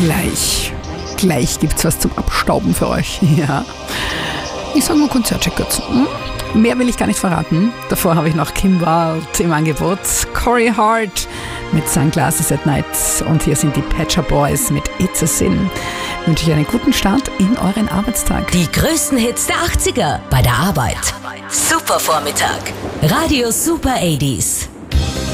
Gleich gibt's was zum Abstauben für euch. Ja. Ich sage nur Konzerttickets. Mehr will ich gar nicht verraten. Davor habe ich noch Kim Wilde im Angebot. Corey Hart mit Sunglasses at Night. Und hier sind die Pet Shop Boys mit It's a Sin. Ich wünsche euch einen guten Start in euren Arbeitstag. Die größten Hits der 80er bei der Arbeit. Super Vormittag. Radio Super 80s.